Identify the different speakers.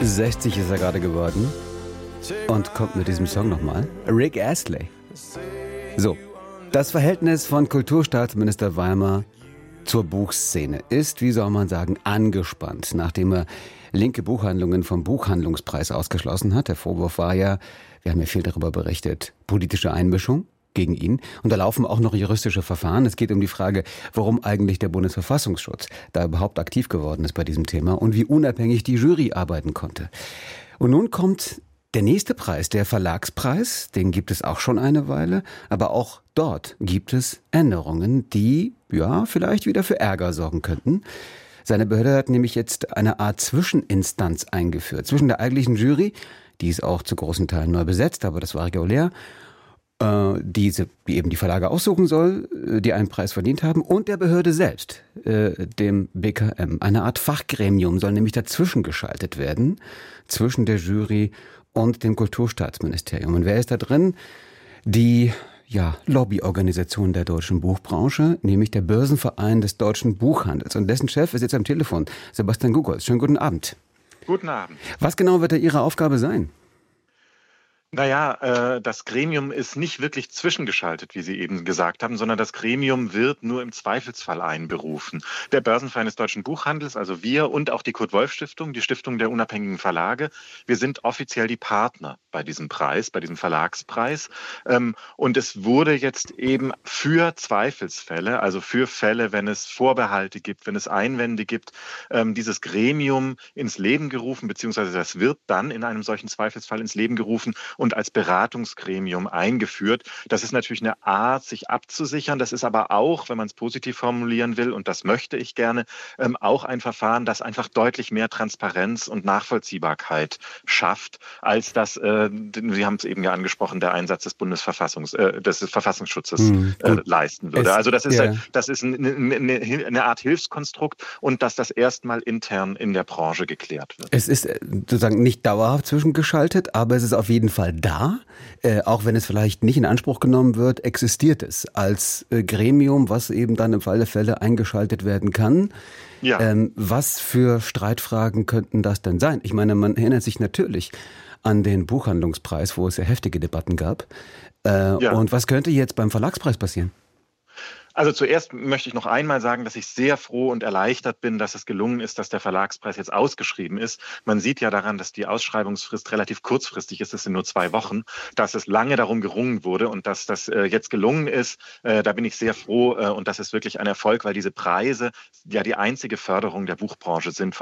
Speaker 1: 60 ist er gerade geworden und kommt mit diesem Song nochmal. Rick Astley. So, das Verhältnis von Kulturstaatsminister Weimer zur Buchszene ist, wie soll man sagen, angespannt, nachdem er linke Buchhandlungen vom Buchhandlungspreis ausgeschlossen hat. Der Vorwurf war ja, wir haben ja viel darüber berichtet, politische Einmischung gegen ihn. Und da laufen auch noch juristische Verfahren. Es geht um die Frage, warum eigentlich der Bundesverfassungsschutz da überhaupt aktiv geworden ist bei diesem Thema und wie unabhängig die Jury arbeiten konnte. Und nun kommt der nächste Preis, der Verlagspreis. Den gibt es auch schon eine Weile. Aber auch dort gibt es Änderungen, die ja vielleicht wieder für Ärger sorgen könnten. Seine Behörde hat nämlich jetzt eine Art Zwischeninstanz eingeführt. Zwischen der eigentlichen Jury, die ist auch zu großen Teilen neu besetzt, aber das war regulär, die eben die Verlage aussuchen soll, die einen Preis verdient haben, und der Behörde selbst, dem BKM. Eine Art Fachgremium soll nämlich dazwischen geschaltet werden, zwischen der Jury und dem Kulturstaatsministerium. Und wer ist da drin? Die Lobbyorganisation der deutschen Buchbranche, nämlich der Börsenverein des deutschen Buchhandels. Und dessen Chef ist jetzt am Telefon, Sebastian Gugolz. Schönen guten Abend.
Speaker 2: Guten Abend.
Speaker 1: Was genau wird da Ihre Aufgabe sein?
Speaker 2: Naja, das Gremium ist nicht wirklich zwischengeschaltet, wie Sie eben gesagt haben, sondern das Gremium wird nur im Zweifelsfall einberufen. Der Börsenverein des deutschen Buchhandels, also wir und auch die Kurt-Wolf-Stiftung, die Stiftung der unabhängigen Verlage, wir sind offiziell die Partner bei diesem Preis, bei diesem Verlagspreis. Und es wurde jetzt eben für Zweifelsfälle, also für Fälle, wenn es Vorbehalte gibt, wenn es Einwände gibt, dieses Gremium ins Leben gerufen, beziehungsweise das wird dann in einem solchen Zweifelsfall ins Leben gerufen und als Beratungsgremium eingeführt. Das ist natürlich eine Art, sich abzusichern. Das ist aber auch, wenn man es positiv formulieren will, und das möchte ich gerne, auch ein Verfahren, das einfach deutlich mehr Transparenz und Nachvollziehbarkeit schafft, als das, Sie haben es eben ja angesprochen, der Einsatz des des Verfassungsschutzes leisten würde. Also das ist eine Art Hilfskonstrukt und dass das erstmal intern in der Branche geklärt wird.
Speaker 1: Es ist sozusagen nicht dauerhaft zwischengeschaltet, aber es ist auf jeden Fall da, auch wenn es vielleicht nicht in Anspruch genommen wird, existiert es als Gremium, was eben dann im Fall der Fälle eingeschaltet werden kann. Ja. Was für Streitfragen könnten das denn sein? Ich meine, man erinnert sich natürlich an den Buchhandlungspreis, wo es ja heftige Debatten gab. Und was könnte jetzt beim Verlagspreis passieren?
Speaker 2: Also zuerst möchte ich noch einmal sagen, dass ich sehr froh und erleichtert bin, dass es gelungen ist, dass der Verlagspreis jetzt ausgeschrieben ist. Man sieht ja daran, dass die Ausschreibungsfrist relativ kurzfristig ist. Es sind nur 2 Wochen, dass es lange darum gerungen wurde und dass das jetzt gelungen ist. Da bin ich sehr froh und das ist wirklich ein Erfolg, weil diese Preise ja die einzige Förderung der Buchbranche sind